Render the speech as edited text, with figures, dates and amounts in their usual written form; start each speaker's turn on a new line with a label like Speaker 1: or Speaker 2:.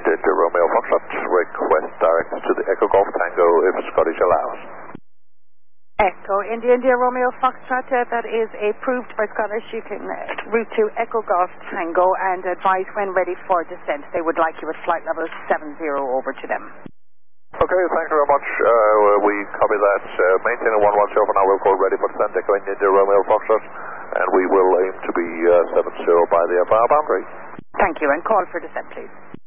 Speaker 1: India Romeo Foxtrot, request direct to the Echo Golf Tango if Scottish allows.
Speaker 2: Echo India Romeo Foxtrot, that is approved by Scottish. You can route to Echo Golf Tango and advise when ready for descent. They would like you at flight level 70 over to them.
Speaker 1: Okay, thank you very much. We copy that. Maintain a 110 for now. We'll call ready for descent, Echo India Romeo Foxtrot, and we will aim to be 70 by the boundary.
Speaker 2: Thank you, and call for descent, please.